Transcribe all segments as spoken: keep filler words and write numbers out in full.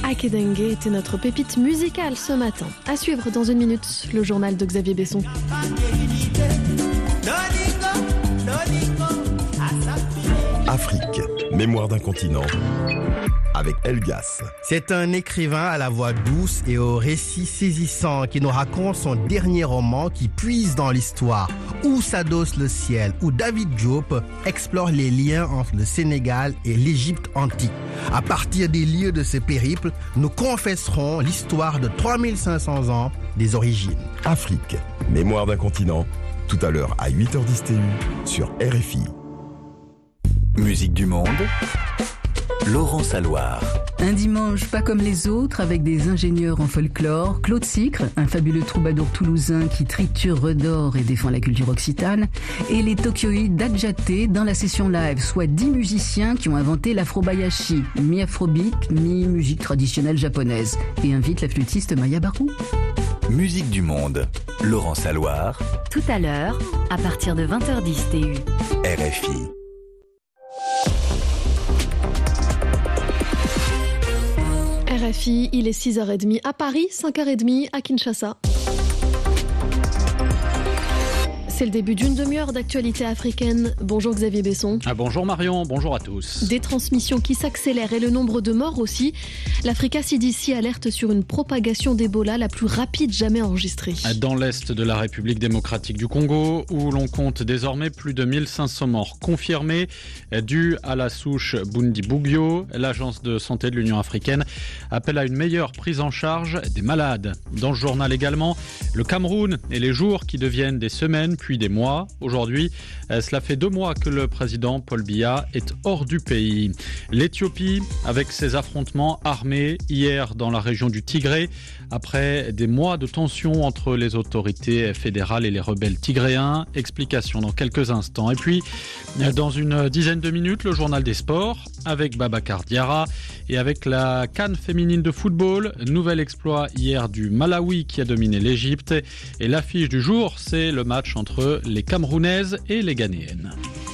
Akedengue était notre pépite musicale ce matin. À suivre dans une minute, le journal de Xavier Besson. Afrique, mémoire d'un continent, avec Elgas. C'est un écrivain à la voix douce et au récit saisissant qui nous raconte son dernier roman qui puise dans l'histoire, où s'adosse le ciel, où David Diop explore les liens entre le Sénégal et l'Égypte antique. À partir des lieux de ce périple, nous confesserons l'histoire de trois mille cinq cents ans des origines. Afrique, mémoire d'un continent, tout à l'heure à huit heures dix T U sur R F I. Musique du monde, Laurent Saloir. Un dimanche pas comme les autres, avec des ingénieurs en folklore, Claude Sicre, un fabuleux troubadour toulousain qui triture, redore et défend la culture occitane, et les Tokyoïdes d'Adjaté dans la session live, soit dix musiciens qui ont inventé l'afrobayashi, mi-afrobeat, mi-musique traditionnelle japonaise, et invitent la flûtiste Maya Barou. Musique du monde, Laurent Saloir. Tout à l'heure, à partir de vingt heures dix T U. R F I. R F I, il est six heures trente à Paris, cinq heures trente à Kinshasa. C'est le début d'une demi-heure d'actualité africaine. Bonjour Xavier Besson. Ah, bonjour Marion, bonjour à tous. Des transmissions qui s'accélèrent et le nombre de morts aussi. L'Africa C D C alerte sur une propagation d'Ebola la plus rapide jamais enregistrée. Dans l'est de la République démocratique du Congo, où l'on compte désormais plus de mille cinq cents morts confirmés dus à la souche Bundibugyo, l'agence de santé de l'Union africaine appelle à une meilleure prise en charge des malades. Dans ce journal également, le Cameroun et les jours qui deviennent des semaines puis des mois. Aujourd'hui, cela fait deux mois que le président Paul Biya est hors du pays. L'Éthiopie, avec ses affrontements armés hier dans la région du Tigré, après des mois de tensions entre les autorités fédérales et les rebelles tigréens. Explication dans quelques instants. Et puis, dans une dizaine de minutes, le journal des sports avec Babacar Diarra et avec la CAN féminine de football. Nouvel exploit hier du Malawi qui a dominé l'Égypte. Et l'affiche du jour, c'est le match entre les Camerounaises et les Ghanéennes.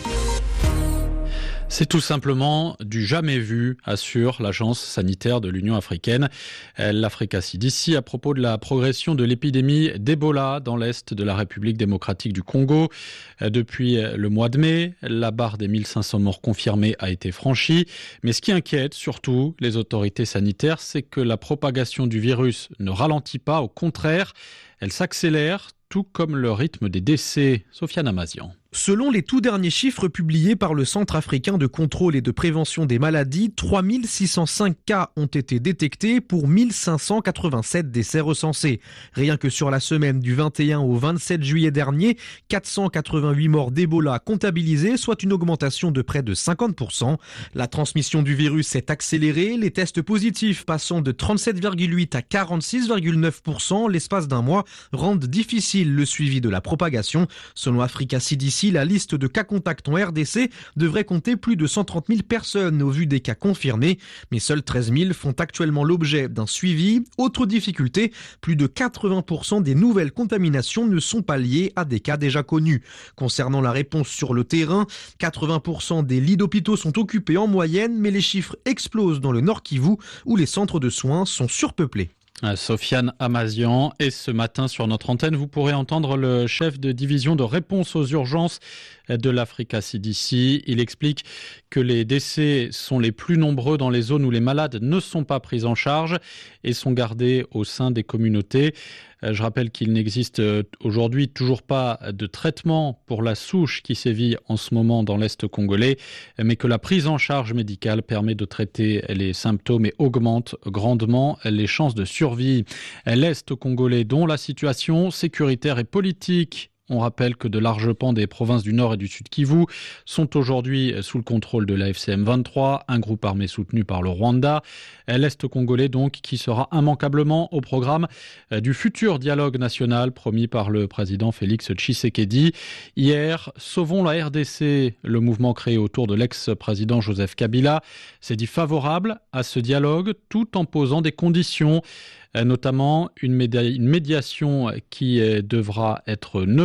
C'est tout simplement du jamais vu, assure l'agence sanitaire de l'Union africaine, l'Africa C D C, à propos de la progression de l'épidémie d'Ebola dans l'est de la République démocratique du Congo. Depuis le mois de mai, la barre des mille cinq cents morts confirmés a été franchie. Mais ce qui inquiète surtout les autorités sanitaires, c'est que la propagation du virus ne ralentit pas, au contraire, elle s'accélère, tout comme le rythme des décès. Sofiane Amazian. Selon les tout derniers chiffres publiés par le Centre africain de contrôle et de prévention des maladies, trois mille six cent cinq cas ont été détectés pour mille cinq cent quatre-vingt-sept décès recensés. Rien que sur la semaine du vingt et un au vingt-sept juillet dernier, quatre cent quatre-vingt-huit morts d'Ebola comptabilisées, soit une augmentation de près de cinquante pour cent. La transmission du virus s'est accélérée, les tests positifs passant de trente-sept virgule huit à quarante-six virgule neuf pour cent l'espace d'un mois rendent difficile le suivi de la propagation. Selon Africa C D C, la liste de cas contacts en R D C devrait compter plus de cent trente mille personnes au vu des cas confirmés, mais seuls treize mille font actuellement l'objet d'un suivi. Autre difficulté, plus de quatre-vingts pour cent des nouvelles contaminations ne sont pas liées à des cas déjà connus. Concernant la réponse sur le terrain, quatre-vingts pour cent des lits d'hôpitaux sont occupés en moyenne, mais les chiffres explosent dans le Nord Kivu où les centres de soins sont surpeuplés. Sofiane Amazian. Et ce matin sur notre antenne, vous pourrez entendre le chef de division de réponse aux urgences de l'Africa C D C. Il explique que les décès sont les plus nombreux dans les zones où les malades ne sont pas pris en charge et sont gardés au sein des communautés. Je rappelle qu'il n'existe aujourd'hui toujours pas de traitement pour la souche qui sévit en ce moment dans l'Est congolais, mais que la prise en charge médicale permet de traiter les symptômes et augmente grandement les chances de survie. L'Est congolais, dont la situation sécuritaire et politique, on rappelle que de larges pans des provinces du Nord et du Sud Kivu sont aujourd'hui sous le contrôle de l'A F C M vingt-trois, un groupe armé soutenu par le Rwanda. L'Est congolais donc qui sera immanquablement au programme du futur dialogue national promis par le président Félix Tshisekedi. Hier, Sauvons la R D C, le mouvement créé autour de l'ex-président Joseph Kabila, s'est dit favorable à ce dialogue tout en posant des conditions, notamment une, média- une médiation qui devra être neutre,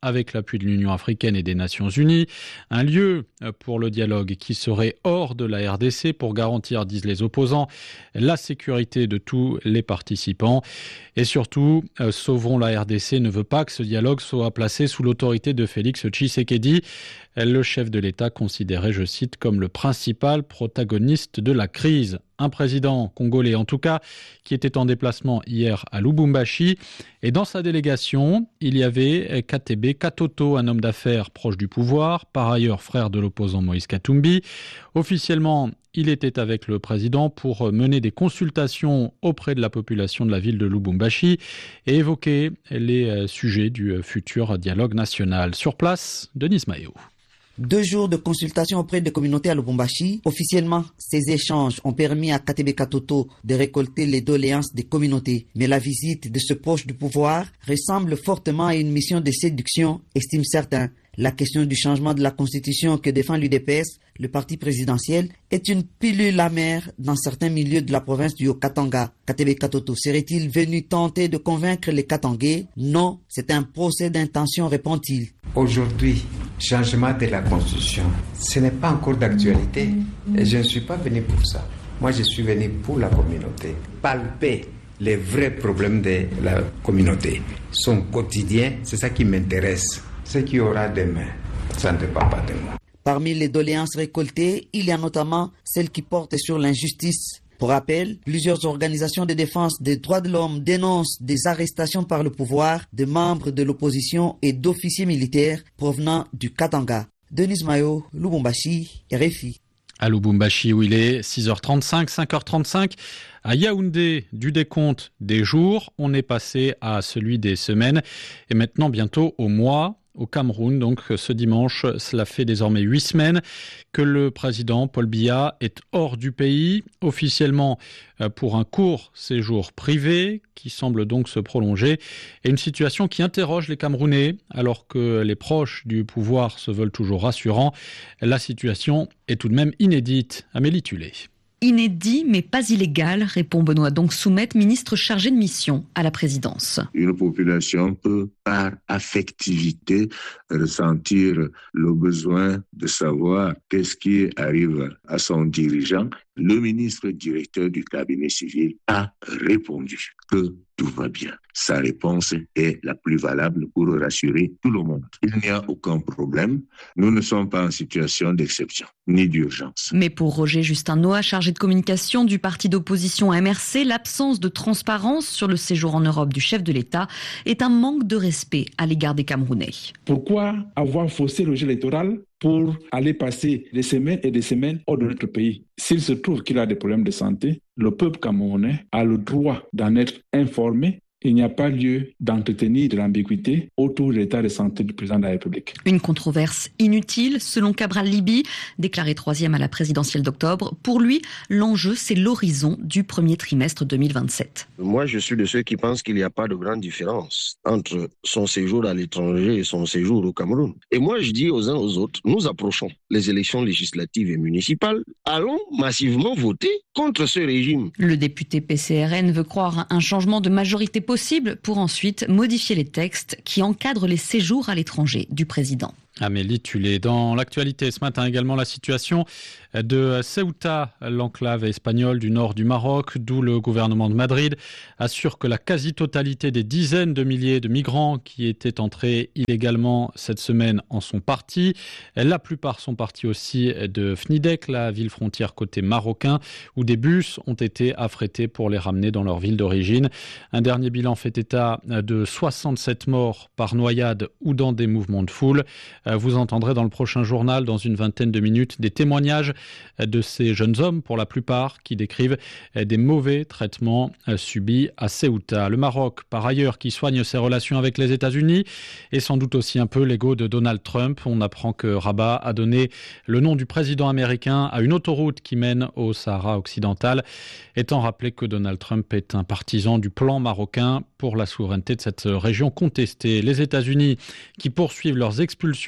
avec l'appui de l'Union africaine et des Nations unies. Un lieu pour le dialogue qui serait hors de la R D C pour garantir, disent les opposants, la sécurité de tous les participants. Et surtout, euh, Sauvons la R D C ne veut pas que ce dialogue soit placé sous l'autorité de Félix Tshisekedi, le chef de l'État considéré, je cite, comme le principal protagoniste de la crise. Un président congolais, en tout cas, qui était en déplacement hier à Lubumbashi. Et dans sa délégation, il y avait Katebe Katoto, un homme d'affaires proche du pouvoir, par ailleurs frère de l'opposant Moïse Katumbi. Officiellement, il était avec le président pour mener des consultations auprès de la population de la ville de Lubumbashi et évoquer les sujets du futur dialogue national. Sur place, Denis Mayo. Deux jours de consultation auprès des communautés à Lubumbashi. Officiellement, ces échanges ont permis à Katebe Katoto de récolter les doléances des communautés. Mais la visite de ce proche du pouvoir ressemble fortement à une mission de séduction, estiment certains. La question du changement de la constitution que défend l'U D P S, le parti présidentiel, est une pilule amère dans certains milieux de la province du Haut-Katanga. Katebe Katoto serait-il venu tenter de convaincre les Katangais? Non, c'est un procès d'intention, répond-il. Aujourd'hui, changement de la constitution, ce n'est pas encore d'actualité et je ne suis pas venu pour ça. Moi, je suis venu pour la communauté, palper les vrais problèmes de la communauté. Son quotidien, c'est ça qui m'intéresse. Ce qu'il y aura demain, ça ne dépend pas de moi. Parmi les doléances récoltées, il y a notamment celles qui portent sur l'injustice. Pour rappel, plusieurs organisations de défense des droits de l'homme dénoncent des arrestations par le pouvoir de membres de l'opposition et d'officiers militaires provenant du Katanga. Denis Mayo, Lubumbashi, R F I. À Lubumbashi où il est six heures trente-cinq, cinq heures trente-cinq. À Yaoundé, du décompte des jours, on est passé à celui des semaines et maintenant bientôt au mois. Au Cameroun, donc ce dimanche, cela fait désormais huit semaines que le président Paul Biya est hors du pays, officiellement pour un court séjour privé qui semble donc se prolonger. Et une situation qui interroge les Camerounais, alors que les proches du pouvoir se veulent toujours rassurants. La situation est tout de même inédite. Amélie Tulé. Inédit mais pas illégal, répond Benoît donc Soumet, ministre chargé de mission à la présidence. Une population peut, par affectivité, ressentir le besoin de savoir qu'est-ce qui arrive à son dirigeant. Le ministre directeur du cabinet civil a répondu que tout va bien. Sa réponse est la plus valable pour rassurer tout le monde. Il n'y a aucun problème. Nous ne sommes pas en situation d'exception, ni d'urgence. Mais pour Roger Justin Noah, chargé de communication du parti d'opposition M R C, l'absence de transparence sur le séjour en Europe du chef de l'État est un manque de respect à l'égard des Camerounais. Pourquoi avoir faussé le jeu électoral pour aller passer des semaines et des semaines hors de notre pays? S'il se trouve qu'il a des problèmes de santé, le peuple camerounais a le droit d'en être informé. Il n'y a pas lieu d'entretenir de l'ambiguïté autour de l'état de santé du président de la République. Une controverse inutile, selon Cabral Libi, déclaré troisième à la présidentielle d'octobre. Pour lui, l'enjeu, c'est l'horizon du premier trimestre deux mille vingt-sept. Moi, je suis de ceux qui pensent qu'il n'y a pas de grande différence entre son séjour à l'étranger et son séjour au Cameroun. Et moi, je dis aux uns aux autres, nous approchons les élections législatives et municipales. Allons massivement voter contre ce régime. Le député P C R N veut croire à un changement de majorité possible pour ensuite modifier les textes qui encadrent les séjours à l'étranger du président. Amélie Tulé. Dans l'actualité ce matin également, la situation de Ceuta, l'enclave espagnole du nord du Maroc, d'où le gouvernement de Madrid assure que la quasi-totalité des dizaines de milliers de migrants qui étaient entrés illégalement cette semaine en sont partis. La plupart sont partis aussi de Fnidek, la ville frontière côté marocain, où des bus ont été affrétés pour les ramener dans leur ville d'origine. Un dernier bilan fait état de soixante-sept morts par noyade ou dans des mouvements de foule. Vous entendrez dans le prochain journal, dans une vingtaine de minutes, des témoignages de ces jeunes hommes, pour la plupart, qui décrivent des mauvais traitements subis à Ceuta. Le Maroc, par ailleurs, qui soigne ses relations avec les États-Unis et sans doute aussi un peu l'ego de Donald Trump. On apprend que Rabat a donné le nom du président américain à une autoroute qui mène au Sahara occidental, étant rappelé que Donald Trump est un partisan du plan marocain pour la souveraineté de cette région contestée. Les États-Unis qui poursuivent leurs expulsions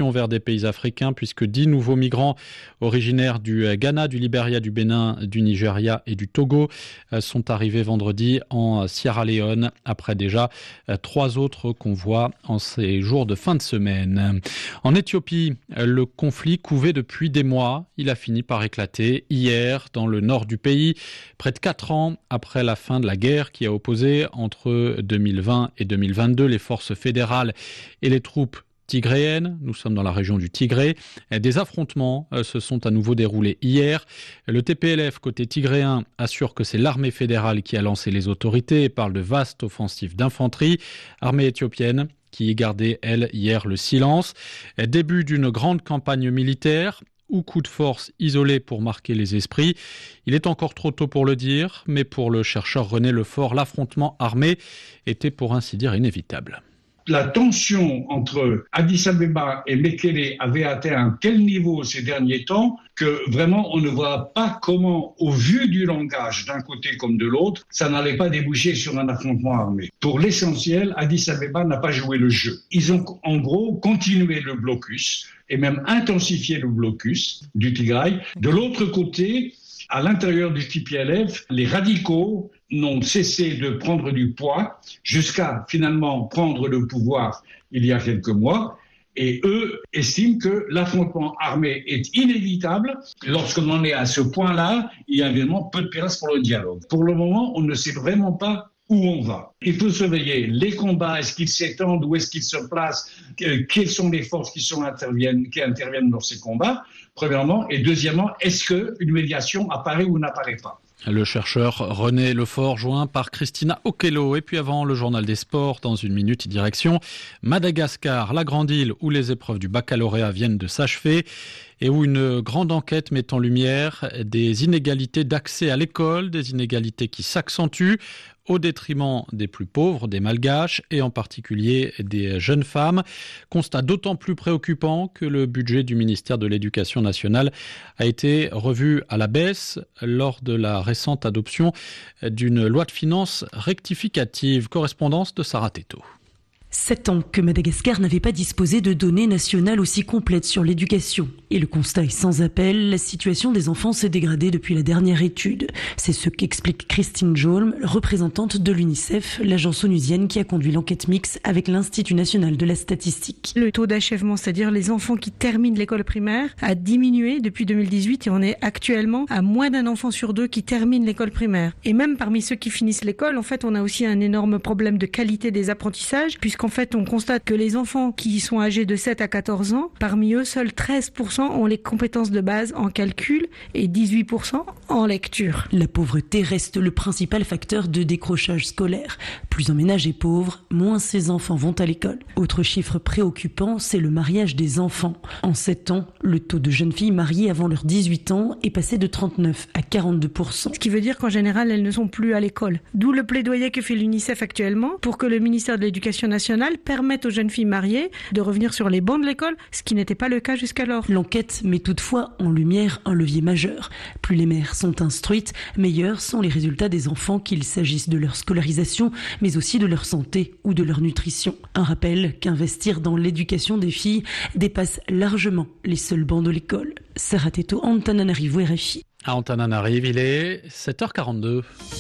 l'expulsion vers des pays africains puisque dix nouveaux migrants originaires du Ghana, du Libéria, du Bénin, du Nigeria et du Togo sont arrivés vendredi en Sierra Leone après déjà trois autres convois en ces jours de fin de semaine. En Éthiopie, le conflit couvait depuis des mois. Il a fini par éclater hier dans le nord du pays, près de quatre ans après la fin de la guerre qui a opposé entre deux mille vingt et deux mille vingt-deux les forces fédérales et les troupes tigréennes. Nous sommes dans la région du Tigré. Des affrontements se sont à nouveau déroulés hier. Le T P L F côté tigréen assure que c'est l'armée fédérale qui a lancé les autorités et parle de vastes offensives d'infanterie. Armée éthiopienne qui gardait, elle, hier le silence. Début d'une grande campagne militaire ou coup de force isolé pour marquer les esprits. Il est encore trop tôt pour le dire, mais pour le chercheur René Lefort, l'affrontement armé était pour ainsi dire inévitable. La tension entre Addis Abeba et Mekele avait atteint un tel niveau ces derniers temps que vraiment on ne voit pas comment, au vu du langage d'un côté comme de l'autre, ça n'allait pas déboucher sur un affrontement armé. Pour l'essentiel, Addis Abeba n'a pas joué le jeu. Ils ont en gros continué le blocus et même intensifié le blocus du Tigray. De l'autre côté, à l'intérieur du T P L F, les radicaux n'ont cessé de prendre du poids jusqu'à finalement prendre le pouvoir il y a quelques mois. Et eux estiment que l'affrontement armé est inévitable. Lorsqu'on en est à ce point-là, il y a vraiment peu de place pour le dialogue. Pour le moment, on ne sait vraiment pas où on va. Il faut surveiller les combats, est-ce qu'ils s'étendent, où est-ce qu'ils se placent, quelles sont les forces qui, sont interviennent, qui interviennent dans ces combats, premièrement. Et deuxièmement, est-ce qu'une médiation apparaît ou n'apparaît pas ? Le chercheur René Lefort, joint par Christina Okello. Et puis avant le journal des sports, dans une minute, direction Madagascar, la grande île où les épreuves du baccalauréat viennent de s'achever et où une grande enquête met en lumière des inégalités d'accès à l'école, des inégalités qui s'accentuent au détriment des plus pauvres, des Malgaches et en particulier des jeunes femmes. Constat d'autant plus préoccupant que le budget du ministère de l'Éducation nationale a été revu à la baisse lors de la récente adoption d'une loi de finances rectificative. Correspondance de Sarah Teto. Sept ans que Madagascar n'avait pas disposé de données nationales aussi complètes sur l'éducation. Et le constat est sans appel, la situation des enfants s'est dégradée depuis la dernière étude. C'est ce qu'explique Christine Jolm, représentante de l'UNICEF, l'agence onusienne qui a conduit l'enquête mixte avec l'Institut national de la statistique. Le taux d'achèvement, c'est-à-dire les enfants qui terminent l'école primaire, a diminué depuis deux mille dix-huit et on est actuellement à moins d'un enfant sur deux qui termine l'école primaire. Et même parmi ceux qui finissent l'école, en fait, on a aussi un énorme problème de qualité des apprentissages, puisqu'en fait, on constate que les enfants qui sont âgés de sept à quatorze ans, parmi eux, seuls treize pour cent ont les compétences de base en calcul et dix-huit pour cent en lecture. La pauvreté reste le principal facteur de décrochage scolaire. Plus un ménage est pauvre, moins ses enfants vont à l'école. Autre chiffre préoccupant, c'est le mariage des enfants. En sept ans, le taux de jeunes filles mariées avant leurs dix-huit ans est passé de trente-neuf à quarante-deux pour cent. Ce qui veut dire qu'en général, elles ne sont plus à l'école. D'où le plaidoyer que fait l'UNICEF actuellement pour que le ministère de l'Éducation nationale permette aux jeunes filles mariées de revenir sur les bancs de l'école, ce qui n'était pas le cas jusqu'alors. L'enquête met toutefois en lumière un levier majeur. Plus les mères sont instruites, meilleurs sont les résultats des enfants, qu'il s'agisse de leur scolarisation, mais aussi de leur santé ou de leur nutrition. Un rappel qu'investir dans l'éducation des filles dépasse largement les seuls bancs de l'école. Sarah Teto, Antananarivo, R F I. À Antananarivo, il est sept heures quarante-deux.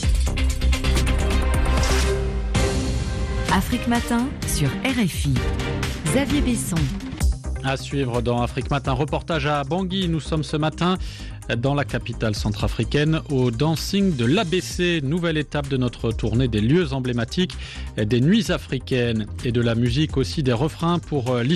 Afrique Matin sur R F I. Xavier Besson. À suivre dans Afrique Matin, reportage à Bangui. Nous sommes ce matin dans la capitale centrafricaine au dancing de l'A B C, nouvelle étape de notre tournée des lieux emblématiques des nuits africaines et de la musique aussi, des refrains pour